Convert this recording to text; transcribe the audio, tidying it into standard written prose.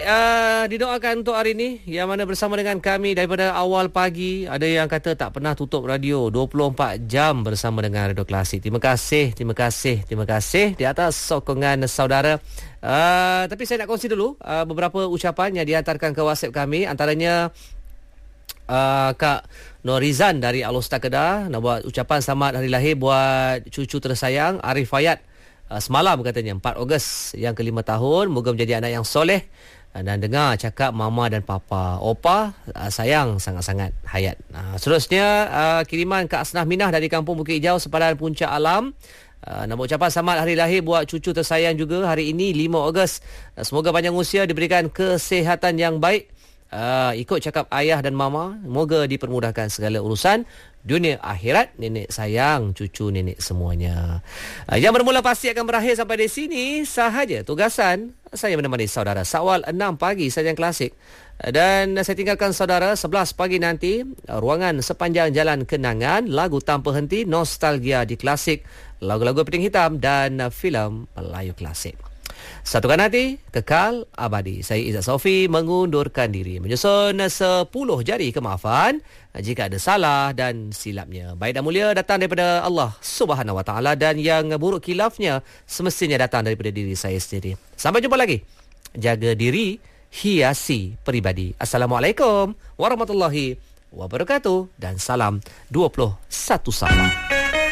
didoakan untuk hari ini yang mana bersama dengan kami daripada awal pagi. Ada yang kata tak pernah tutup radio, 24 jam bersama dengan Radio Klasik. Terima kasih di atas sokongan saudara. Tapi saya nak kongsi dulu beberapa ucapan yang dihantarkan ke WhatsApp kami. Antaranya Kak Norizan dari Alostar Kedah nak buat ucapan selamat hari lahir buat cucu tersayang Arif Hayat. Semalam katanya 4 Ogos yang ke-5 tahun. Moga menjadi anak yang soleh dan dengar cakap mama dan papa. Opa sayang sangat-sangat Hayat. Seterusnya kiriman Kak Asnah Minah dari Kampung Bukit Hijau Sepadan Puncak Alam. Nak ucapan selamat hari lahir buat cucu tersayang juga hari ini 5 Ogos. Semoga panjang usia, diberikan kesihatan yang baik. Ikut cakap ayah dan mama, moga dipermudahkan segala urusan dunia akhirat. Nenek sayang cucu nenek semuanya. Yang bermula pasti akan berakhir sampai di sini sahaja tugasan saya menemani saudara seawal 6 pagi saja yang klasik. Dan saya tinggalkan saudara 11 pagi nanti ruangan sepanjang jalan kenangan, lagu tanpa henti, nostalgia di klasik, lagu-lagu piring hitam dan filem Melayu klasik. Satukan hati, kekal abadi. Saya Izzat Sofi mengundurkan diri. Menyusun 10 jari kemaafan jika ada salah dan silapnya. Baik dan mulia datang daripada Allah Subhanahu Wa Taala dan yang buruk khilafnya semestinya datang daripada diri saya sendiri. Sampai jumpa lagi. Jaga diri, hiasi peribadi. Assalamualaikum warahmatullahi wabarakatuh dan salam 21 Sabah.